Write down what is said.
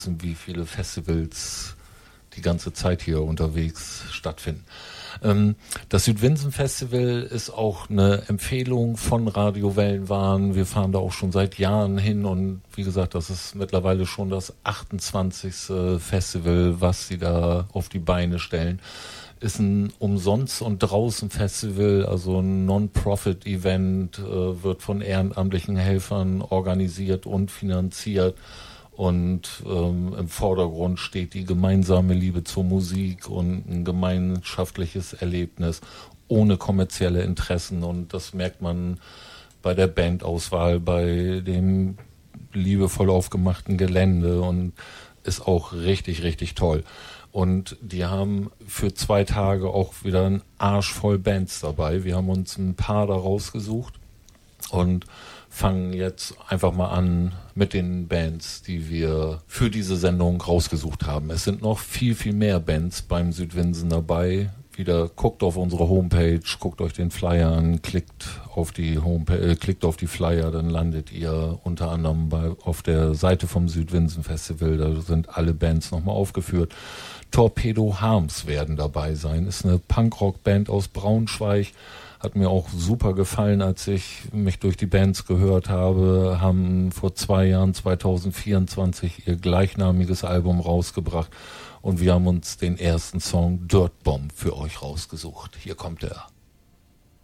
wie viele Festivals die ganze Zeit hier unterwegs stattfinden. Das Südwinsen-Festival ist auch eine Empfehlung von Radio Wellenwahn. Wir fahren da auch schon seit Jahren hin und wie gesagt, das ist mittlerweile schon das 28. Festival, was sie da auf die Beine stellen. Ist ein Umsonst- und Draußen-Festival, also ein Non-Profit-Event, wird von ehrenamtlichen Helfern organisiert und finanziert. Und im Vordergrund steht die gemeinsame Liebe zur Musik und ein gemeinschaftliches Erlebnis ohne kommerzielle Interessen. Und das merkt man bei der Bandauswahl, bei dem liebevoll aufgemachten Gelände und ist auch richtig, richtig toll. Und die haben für 2 Tage auch wieder einen Arsch voll Bands dabei. Wir haben uns ein paar da rausgesucht und fangen jetzt einfach mal an mit den Bands, die wir für diese Sendung rausgesucht haben. Es sind noch viel, viel mehr Bands beim Südwinsen dabei. Wieder guckt auf unsere Homepage, guckt euch den Flyer an, klickt auf die Homepage, klickt auf die Flyer, dann landet ihr unter anderem auf der Seite vom Südwinsen Festival. Da sind alle Bands nochmal aufgeführt. Torpedo Harms werden dabei sein. Ist eine Punkrock-Band aus Braunschweig. Hat mir auch super gefallen, als ich mich durch die Bands gehört habe. Haben vor 2 Jahren, 2024, ihr gleichnamiges Album rausgebracht. Und wir haben uns den ersten Song Dirt Bomb für euch rausgesucht. Hier kommt er.